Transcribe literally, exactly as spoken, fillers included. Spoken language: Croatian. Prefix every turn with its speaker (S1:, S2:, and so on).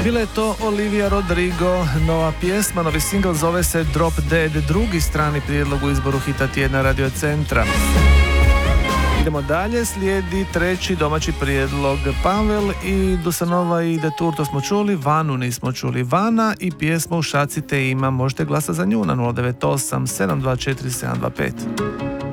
S1: Bila je to Olivia Rodrigo, nova pjesma, novi singl zove se Drop Dead, drugi strani prijedlog u izboru hita tjedna Radio Centra. Idemo dalje, slijedi treći domaći prijedlog. Pavel i Dusanova i Detour, to smo čuli, Vanu nismo čuli. Vana i pjesma U šaci te ima, možete glasati za nju na nula devet osam sedam dva četiri sedam dva pet.